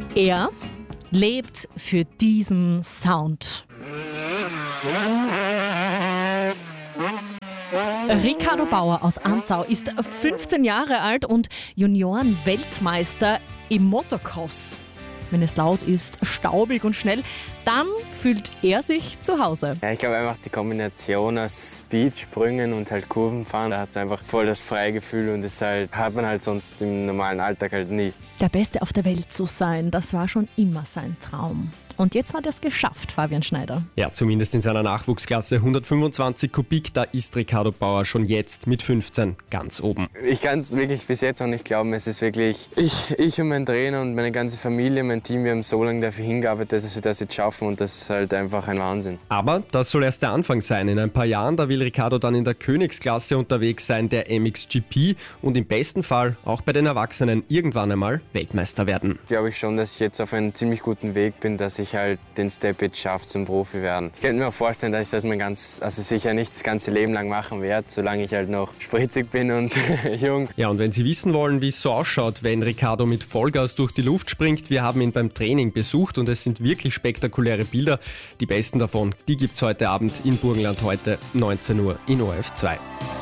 Er lebt für diesen Sound. Ricardo Bauer aus Antau ist 15 Jahre alt und Junioren-Weltmeister im Motocross. Wenn es laut ist, staubig und schnell, dann fühlt er sich zu Hause. Ja, ich glaube einfach die Kombination aus Speed, Sprüngen und halt Kurven fahren, da hast du einfach voll das freie Gefühl und das hat man halt sonst im normalen Alltag halt nie. Der Beste auf der Welt zu sein, das war schon immer sein Traum. Und jetzt hat er es geschafft, Fabian Schneider. Ja, zumindest in seiner Nachwuchsklasse 125 Kubik, da ist Ricardo Bauer schon jetzt mit 15 ganz oben. Ich kann es wirklich bis jetzt noch nicht glauben. Es ist wirklich, ich und mein Trainer und meine ganze Familie, mein Team, wir haben so lange dafür hingearbeitet, dass wir das jetzt schaffen und das ist halt einfach ein Wahnsinn. Aber das soll erst der Anfang sein. In ein paar Jahren, da will Ricardo dann in der Königsklasse unterwegs sein, der MXGP, und im besten Fall auch bei den Erwachsenen irgendwann einmal Weltmeister werden. Glaube ich schon, dass ich jetzt auf einem ziemlich guten Weg bin, dass ich halt den Step jetzt schaffe zum Profi werden. Ich könnte mir auch vorstellen, dass ich das sicher nicht das ganze Leben lang machen werde, solange ich halt noch spritzig bin und jung. Ja, und wenn Sie wissen wollen, wie es so ausschaut, wenn Ricardo mit Vollgas durch die Luft springt, wir haben ihn beim Training besucht und es sind wirklich spektakuläre Bilder. Die besten davon, die gibt's heute Abend in Burgenland heute 19 Uhr in ORF 2.